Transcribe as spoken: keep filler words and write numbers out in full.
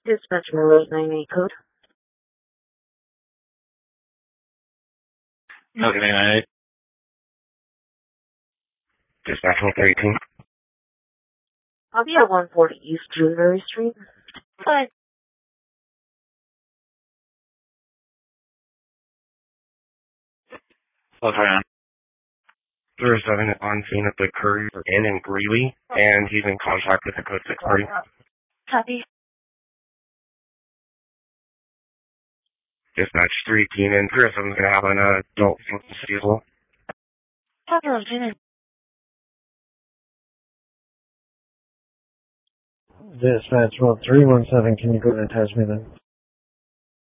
Dispatch Monroe's nine eight code. Okay, nine eight. Dispatch one thirty-two. I'll be at one forty East Jewelry Street. Bye. Okay, on. zero seven on scene at the Courier Inn in Greeley, and he's in contact with the code six party. Copy. Dispatch three eighteen, and zero seven's going to have an adult city as well. Copy, Lieutenant. Dispatch, well, three one seven, can you go ahead and attach me then?